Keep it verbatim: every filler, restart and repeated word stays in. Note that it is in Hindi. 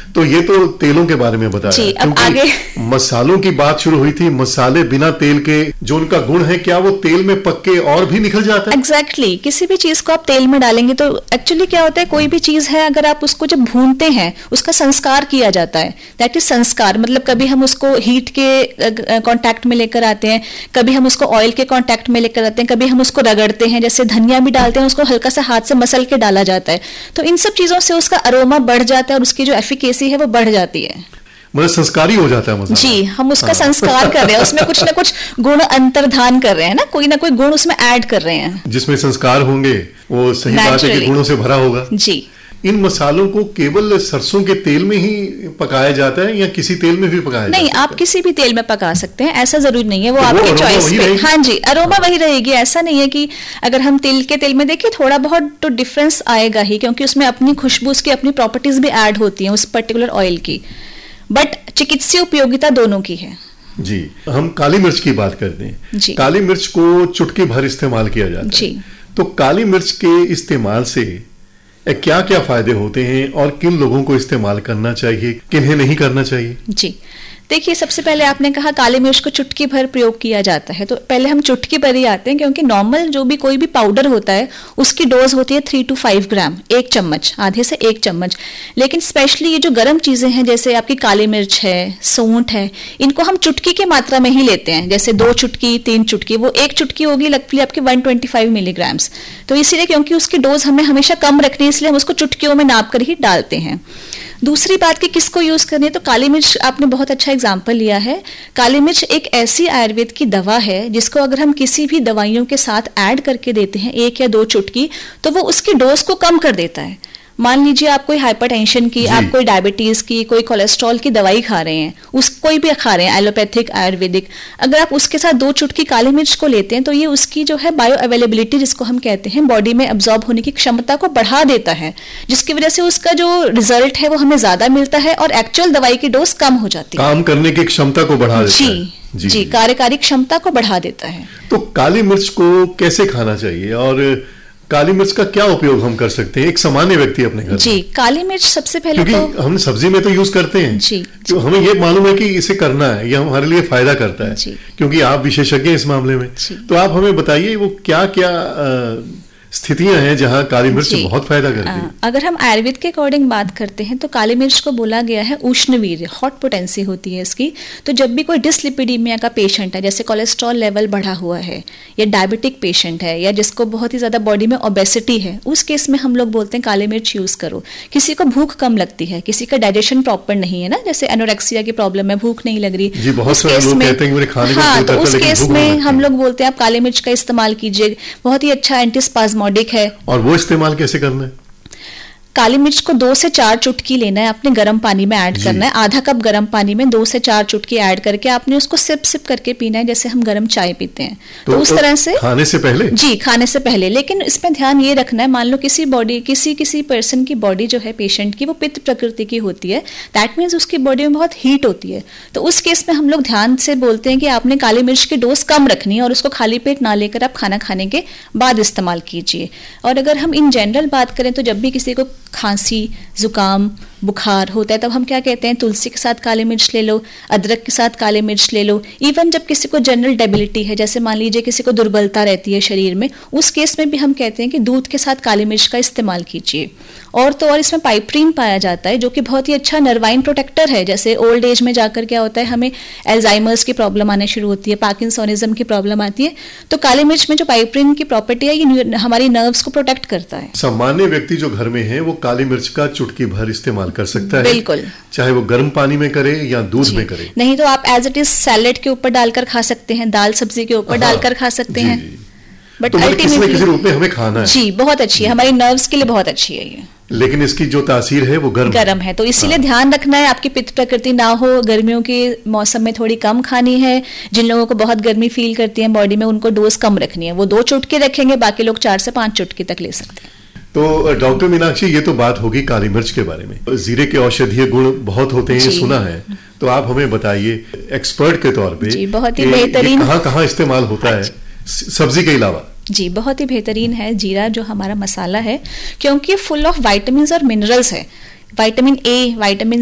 तो ये तो तेलों के बारे में बताया, जी, अब आगे मसालों की बात शुरू हुई थी। मसाले बिना तेल के जो उनका गुण है, क्या वो तेल में पक के और भी निकल जाता है? Exactly exactly. किसी भी चीज को आप तेल में डालेंगे तो एक्चुअली क्या होता है, कोई भी चीज है अगर आप उसको जब भूनते हैं उसका संस्कार किया जाता है। दैट इज संस्कार, मतलब कभी हम उसको हीट के कांटेक्ट में लेकर आते हैं, कभी हम उसको ऑयल के कांटेक्ट में लेकर आते हैं, कभी हम उसको रगड़ते हैं, जैसे धनिया भी डालते हैं उसको हल्का सा हाथ से मसल के डाला जाता है। तो इन सब चीजों से उसका अरोमा बढ़ जाता है और उसकी जो एफिकेसी है वो बढ़ जाती है। मतलब संस्कारी हो जाता है मसाला। जी, हम उसका संस्कार कर रहे हैं, उसमें कुछ ना कुछ गुण अंतर्धान कर रहे हैं ना, कोई ना कोई गुण उसमें ऐड कर रहे हैं। जिसमें संस्कार होंगे वो सही बात है कि गुणों से भरा होगा। जी। इन मसालों को केवल सरसों के तेल में ही पकाया जाता है या किसी तेल में भी पकाया नहीं, जाता है? आप किसी भी तेल में पका सकते हैं, ऐसा जरूरी नहीं है, वो तो आपकी वो चॉइस पे। हाँ जी, अरोमा हाँ। वही रहेगी। ऐसा नहीं है कि अगर हम तिल के तेल में देखिए थोड़ा बहुत तो डिफरेंस आएगा ही, क्योंकि उसमें अपनी खुशबू की अपनी प्रॉपर्टीज भी ऐड होती हैं उस पर्टिकुलर ऑयल की, बट चिकित्सीय उपयोगिता दोनों की है। जी, हम काली मिर्च की बात करते हैं जी। काली मिर्च को चुटकी भर इस्तेमाल किया जाता है जी। तो काली मिर्च के इस्तेमाल से क्या क्या फायदे होते हैं और किन लोगों को इस्तेमाल करना चाहिए, किन्हें नहीं करना चाहिए? जी देखिए, सबसे पहले आपने कहा काली मिर्च को चुटकी भर प्रयोग किया जाता है, तो पहले हम चुटकी भर ही आते हैं, क्योंकि नॉर्मल जो भी कोई भी पाउडर होता है उसकी डोज होती है थ्री टू फाइव ग्राम, एक चम्मच, आधे से एक चम्मच। लेकिन स्पेशली ये जो गर्म चीजें हैं जैसे आपकी काली मिर्च है, सौंठ है, इनको हम चुटकी की मात्रा में ही लेते हैं, जैसे दो चुटकी, तीन चुटकी, वो एक चुटकी होगी लगभग आपकी वन ट्वेंटी फाइव मिलीग्राम्स। तो इसीलिए क्योंकि उसकी डोज हमें हमेशा कम रखनी है, इसलिए हम उसको चुटकियों में नाप कर ही डालते हैं। दूसरी बात कि किसको यूज करनी है, तो काली मिर्च आपने बहुत अच्छा एग्जांपल लिया है। काली मिर्च एक ऐसी आयुर्वेद की दवा है जिसको अगर हम किसी भी दवाइयों के साथ ऐड करके देते हैं एक या दो चुटकी, तो वो उसकी डोज को कम कर देता है। मान लीजिए आप कोई हाइपरटेंशन की, आप कोई डायबिटीज की, कोई कोलेस्ट्रॉल की दवाई खा रहे हैं, उस कोई भी खा रहे हैं एलोपैथिक, आयुर्वेदिक, अगर आप उसके साथ दो चुटकी काली मिर्च को लेते हैं तो ये उसकी जो है बायो अवेलेबिलिटी जिसको हम कहते हैं, बॉडी में एब्जॉर्ब होने की क्षमता को बढ़ा देता है, जिसकी वजह से उसका जो रिजल्ट है वो हमें ज्यादा मिलता है और एक्चुअल दवाई की डोज कम हो जाती है। काम करने की क्षमता को बढ़ा देता जी, है। जी जी, कार्यकारी क्षमता को बढ़ा देता है। तो काली मिर्च को कैसे खाना चाहिए और काली मिर्च का क्या उपयोग हम कर सकते हैं एक सामान्य व्यक्ति अपने घर? जी, काली मिर्च सबसे पहले क्योंकि तो हम सब्जी में तो यूज करते हैं जी, तो हमें ये मालूम है कि इसे करना है, ये हमारे लिए फायदा करता है जी, क्योंकि आप विशेषज्ञ हैं इस मामले में, तो आप हमें बताइए वो क्या क्या आ, स्थितियां हैं जहां काली मिर्च बहुत फायदा करती है। अगर हम आयुर्वेद के अकॉर्डिंग बात करते हैं तो काली मिर्च को बोला गया है उष्णवीर्य, हॉट पोटेंसी होती है इसकी। तो जब भी कोई डिसलिपिडीमिया का पेशेंट है, जैसे कोलेस्ट्रॉल लेवल बढ़ा हुआ है या डायबिटिक पेशेंट है या जिसको बहुत ही ज्यादा बॉडी में ओबेसिटी है, उस केस में हम लोग बोलते हैं काली मिर्च यूज करो। किसी को भूख कम लगती है, किसी का डाइजेशन प्रॉपर नहीं है ना, जैसे एनोरेक्सिया की प्रॉब्लम है, भूख नहीं लग रही, जी, बहुत सारे लोग कहते हैं कि मेरे खाने हाँ, तो उस केस में हम लोग बोलते हैं आप काली मिर्च का इस्तेमाल कीजिए, बहुत ही अच्छा एंटीस्पाज्मोडिक है। और वो इस्तेमाल कैसे करना है? काली मिर्च को दो से चार चुटकी लेना है, आपने गर्म पानी में ऐड करना है, आधा कप गर्म पानी में दो से चार चुटकी ऐड करके आपने उसको सिप सिप करके पीना है, जैसे हम गर्म चाय पीते हैं। तो, तो उस तरह से खाने से पहले? जी, खाने से पहले। लेकिन इसमें ध्यान ये रखना है, मान लो किसी बॉडी किसी किसी पर्सन की बॉडी जो है पेशेंट की वो पित्त प्रकृति की होती है, दैट मीन्स उसकी बॉडी में बहुत हीट होती है, तो उस केस में हम लोग ध्यान से बोलते हैं कि आपने काली मिर्च की डोज कम रखनी है और उसको खाली पेट ना लेकर आप खाना खाने के बाद इस्तेमाल कीजिए। और अगर हम इन जनरल बात करें तो जब भी किसी को खांसी, जुकाम, बुखार होता है तब हम क्या कहते हैं, तुलसी के साथ काली मिर्च ले लो, अदरक के साथ काली मिर्च ले लो। इवन जब किसी को जनरल डेबिलिटी है, जैसे मान लीजिए किसी को दुर्बलता रहती है शरीर में, उस केस में भी हम कहते हैं कि दूध के साथ काली मिर्च का इस्तेमाल कीजिए। और तो और इसमें पाइपरीन पाया जाता है जो कि बहुत ही अच्छा नर्वाइन प्रोटेक्टर है। जैसे ओल्ड एज में जाकर क्या होता है, हमें एल्जाइमर्स की प्रॉब्लम आने शुरू होती है, पार्किंसोनिज्म की प्रॉब्लम आती है, तो काली मिर्च में जो पाइपरीन की प्रॉपर्टी है ये हमारी नर्व्स को प्रोटेक्ट करता है। सामान्य व्यक्ति जो घर में है वो काली मिर्च का चुटकी भर इस्तेमाल कर सकता है, बिल्कुल, चाहे वो गर्म पानी में करे या दूध में करे। नहीं तो आप एज इट इज सैलेड के ऊपर डालकर खा सकते हैं, दाल सब्जी के ऊपर डालकर खा सकते हैं, बट तो अल्टीमेटली किसी रूप में हमें खाना है। जी, बहुत अच्छी है, हमारी नर्व्स के लिए बहुत अच्छी है ये, लेकिन इसकी जो तासीर है वो गर्म गर्म है, तो इसीलिए हाँ। ध्यान रखना है आपकी पित्त प्रकृति ना हो, गर्मियों के मौसम में थोड़ी कम खानी है। जिन लोगों को बहुत गर्मी फील करती है बॉडी में, उनको डोज कम रखनी है, वो दो चुटकी रखेंगे, बाकी लोग चार से पांच चुटकी तक ले सकते हैं। तो डॉक्टर मीनाक्षी, ये तो बात होगी काली मिर्च के बारे में। जीरे के औषधीय गुण बहुत होते हैं, ये सुना है, तो आप हमें बताइए एक्सपर्ट के तौर पे, जी, बहुत ही बेहतरीन, कहाँ कहाँ इस्तेमाल होता है सब्जी के अलावा? जी, बहुत ही बेहतरीन है जीरा जो हमारा मसाला है, क्योंकि फुल ऑफ विटामिन्स और मिनरल्स है। Vitamin A, vitamin